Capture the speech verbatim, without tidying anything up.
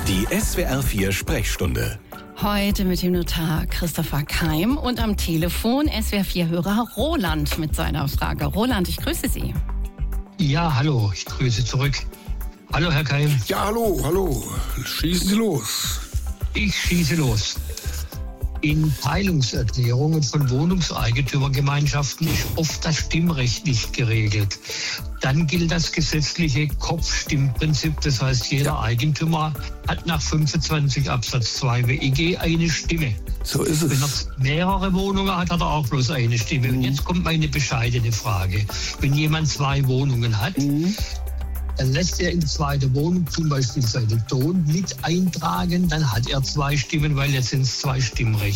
Die S W R vier Sprechstunde. Heute mit dem Notar Christopher Keim und am Telefon S W R vier-Hörer Roland mit seiner Frage. Roland, ich grüße Sie. Ja, hallo, ich grüße zurück. Hallo, Herr Keim. Ja, hallo, hallo. Schießen Sie los. Ich schieße los. In Teilungserklärungen von Wohnungseigentümergemeinschaften ist oft das Stimmrecht nicht geregelt. Dann gilt das gesetzliche Kopfstimmprinzip. Das heißt, jeder ja. Eigentümer hat nach fünfundzwanzig Absatz zwei W E G eine Stimme. So ist es. Wenn er mehrere Wohnungen hat, hat er auch bloß eine Stimme. Mhm. Und jetzt kommt meine bescheidene Frage. Wenn jemand zwei Wohnungen hat, mhm. dann lässt er in die zweite Wohnung zum Beispiel seinen Ton mit eintragen, dann hat er zwei Stimmen, weil jetzt sind es zwei Stimmrechte.